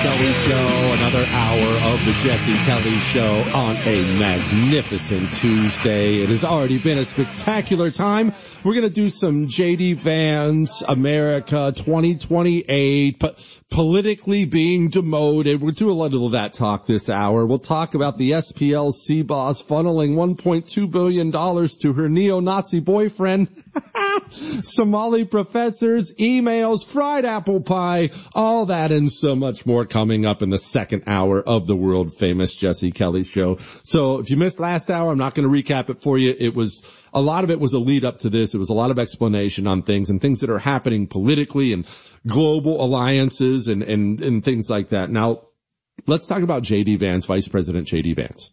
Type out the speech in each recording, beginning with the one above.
Kelly Show, another hour of the Jesse Kelly Show on a magnificent Tuesday. It has already been a spectacular time. We're going to do some J.D. Vance, America 2028, politically being demoted. We'll do a little of that talk this hour. We'll talk about the SPLC boss funneling $1.2 billion to her neo-Nazi boyfriend, Somali professors, emails, fried apple pie, all that and so much more coming up in the second hour of the world famous Jesse Kelly Show. So if you missed last hour, I'm not going to recap it for you. A lot of it was a lead up to this. It was a lot of explanation on things and things that are happening politically and global alliances and things like that. Now, let's talk about J.D. Vance, Vice President J.D. Vance.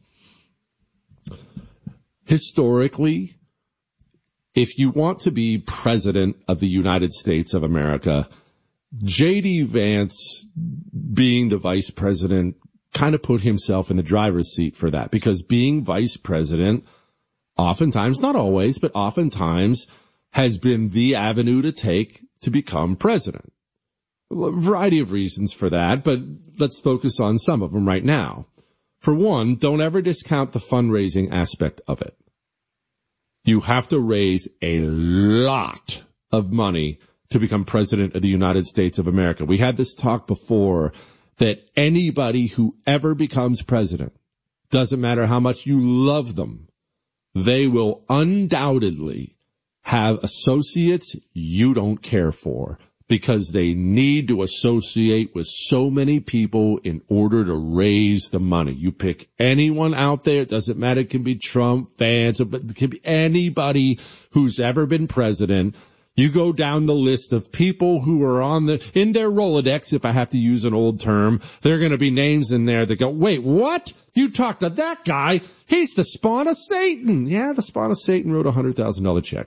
Historically, if you want to be president of the United States of America, J.D. Vance, being the vice president, kind of put himself in the driver's seat for that, because being vice president oftentimes, not always, but oftentimes has been the avenue to take to become president. A variety of reasons for that, but let's focus on some of them right now. For one, don't ever discount the fundraising aspect of it. You have to raise a lot of money to become president of the United States of America. We had this talk before that anybody who ever becomes president, doesn't matter how much you love them, they will undoubtedly have associates you don't care for, because they need to associate with so many people in order to raise the money. You pick anyone out there, it doesn't matter, it can be Trump, Vance, but it can be anybody who's ever been president. You go down the list of people who are in their Rolodex, if I have to use an old term, there are going to be names in there that go, wait, what? You talked to that guy? He's the spawn of Satan. Yeah, the spawn of Satan wrote a $100,000 check.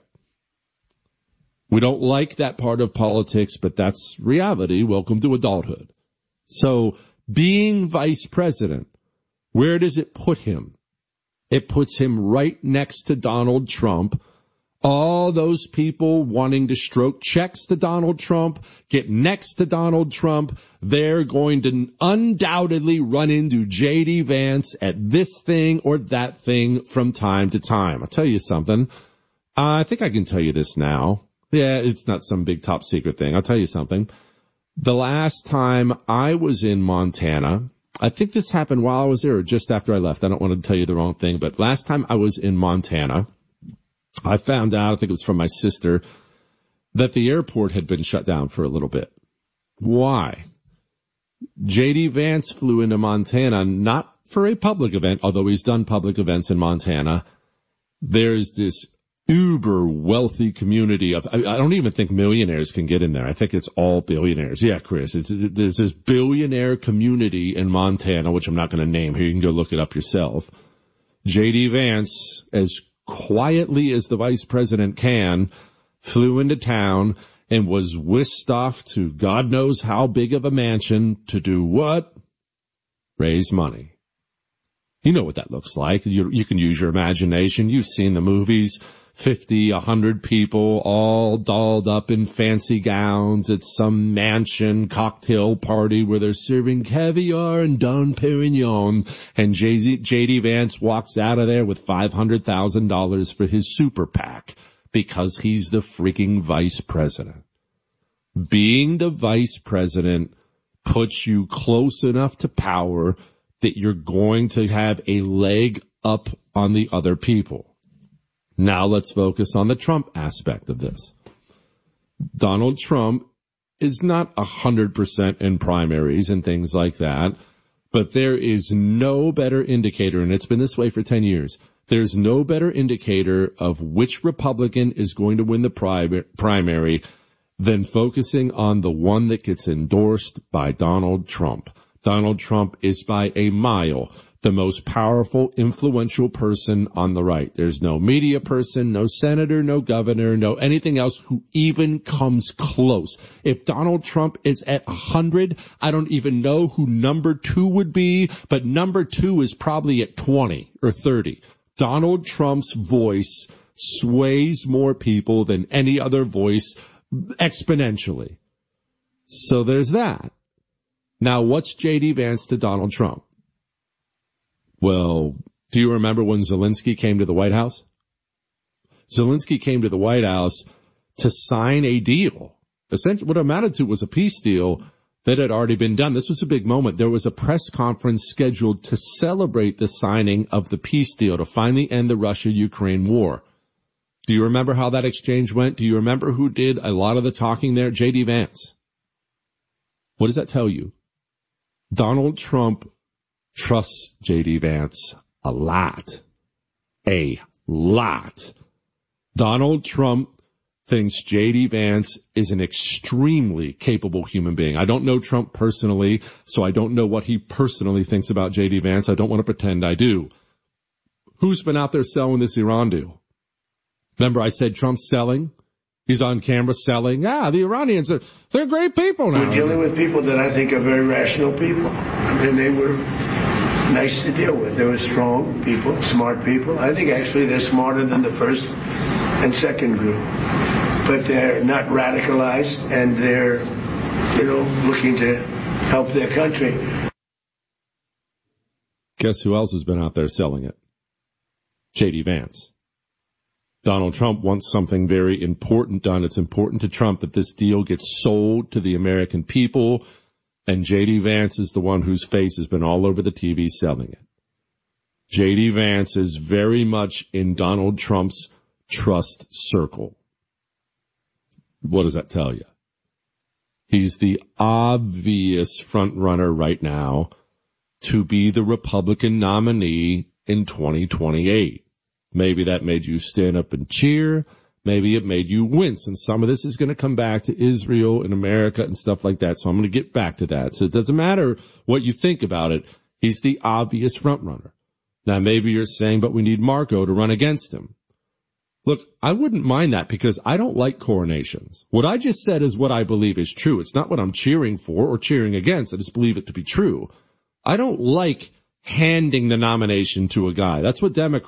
We don't like that part of politics, but that's reality. Welcome to adulthood. So being vice president, where does it put him? It puts him right next to Donald Trump. All those people wanting to stroke checks to Donald Trump, get next to Donald Trump, they're going to undoubtedly run into J.D. Vance at this thing or that thing from time to time. I'll tell you something. I think I can tell you this now. Yeah, it's not some big top secret thing. I'll tell you something. The last time I was in Montana, I think this happened while I was there or just after I left. I don't want to tell you the wrong thing, but last time I was in Montana, I found out, I think it was from my sister, that the airport had been shut down for a little bit. Why? J.D. Vance flew into Montana not for a public event, although he's done public events in Montana. There's this uber wealthy community of, I don't even think millionaires can get in there. I think it's all billionaires. Yeah, Chris, there's this billionaire community in Montana, which I'm not going to name here. You can go look it up yourself. J.D. Vance, as quietly as the vice president can, flew into town and was whisked off to God knows how big of a mansion to do what? Raise money. You know what that looks like. You can use your imagination. You've seen the movies. 50, 100 people all dolled up in fancy gowns at some mansion cocktail party where they're serving caviar and Dom Perignon, and J.D. Vance walks out of there with $500,000 for his super PAC because he's the freaking vice president. Being the vice president puts you close enough to power that you're going to have a leg up on the other people. Now let's focus on the Trump aspect of this. Donald Trump is not 100% in primaries and things like that, but there is no better indicator, and it's been this way for 10 years, there's no better indicator of which Republican is going to win the primary than focusing on the one that gets endorsed by Donald Trump. Donald Trump is by a mile the most powerful, influential person on the right. There's no media person, no senator, no governor, no anything else who even comes close. If Donald Trump is at 100, I don't even know who number 2 would be, but number 2 is probably at 20 or 30. Donald Trump's voice sways more people than any other voice exponentially. So there's that. Now, what's J.D. Vance to Donald Trump? Well, do you remember when Zelensky came to the White House? Zelensky came to the White House to sign a deal. Essentially, what it amounted to was a peace deal that had already been done. This was a big moment. There was a press conference scheduled to celebrate the signing of the peace deal to finally end the Russia-Ukraine war. Do you remember how that exchange went? Do you remember who did a lot of the talking there? J.D. Vance. What does that tell you? Donald Trump trusts J.D. Vance a lot. A lot. Donald Trump thinks J.D. Vance is an extremely capable human being. I don't know Trump personally, so I don't know what he personally thinks about J.D. Vance. I don't want to pretend I do. Who's been out there selling this Iran deal? Remember I said Trump's selling? He's on camera selling. The Iranians, they're great people now. We're dealing with people that I think are very rational people. And they were nice to deal with. They were strong people, smart people. I think actually they're smarter than the first and second group. But they're not radicalized, and they're, looking to help their country. Guess who else has been out there selling it? J.D. Vance. Donald Trump wants something very important done. It's important to Trump that this deal gets sold to the American people, and J.D. Vance is the one whose face has been all over the TV selling it. J.D. Vance is very much in Donald Trump's trust circle. What does that tell you? He's the obvious front runner right now to be the Republican nominee in 2028. Maybe that made you stand up and cheer. Maybe it made you wince. And some of this is going to come back to Israel and America and stuff like that. So I'm going to get back to that. So it doesn't matter what you think about it. He's the obvious front runner. Now, maybe you're saying, but we need Marco to run against him. Look, I wouldn't mind that because I don't like coronations. What I just said is what I believe is true. It's not what I'm cheering for or cheering against. I just believe it to be true. I don't like handing the nomination to a guy. That's what Democrats